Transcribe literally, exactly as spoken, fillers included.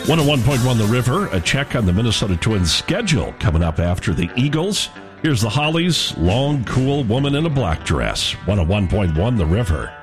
one oh one point one The River, a check on the Minnesota Twins schedule coming up after the Eagles. Here's the Hollies, long, cool woman in a black dress. one oh one point one The River.